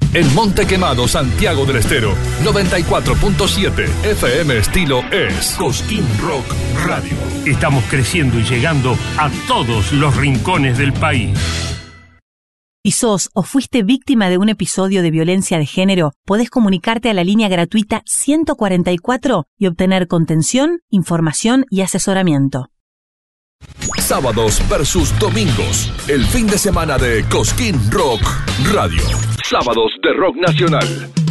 En Monte Quemado, Santiago del Estero, 94.7 FM estilo es Cosquín Rock Radio. Estamos creciendo y llegando a todos los rincones del país. Si sos o fuiste víctima de un episodio de violencia de género, podés comunicarte a la línea gratuita 144 y obtener contención, información y asesoramiento. Sábados versus domingos, el fin de semana de Cosquín Rock Radio. Sábados de rock nacional.